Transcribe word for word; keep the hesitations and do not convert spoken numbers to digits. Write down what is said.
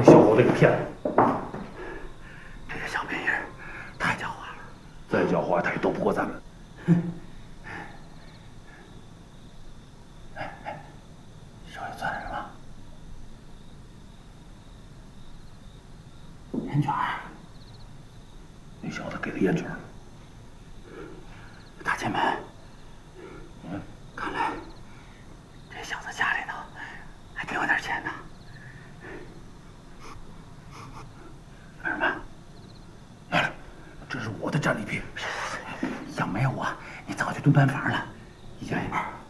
那小伙子给骗了。 这个小便宜太狡猾了， 再狡猾他也斗不过咱们。 哎哎，手里攥着什么？烟卷儿。 那小子给了烟卷儿。 大前门。嗯，看来这小子家里头还给我点钱呢。干什么？ 来了，这是我的战利品。 要没有我，你早就蹲班房了。一家一半。